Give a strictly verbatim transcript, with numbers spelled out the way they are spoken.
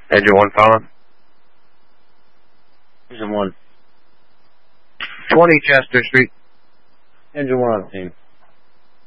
Engine one, Fallon. Engine one. twenty Chester Street. Engine one on the team.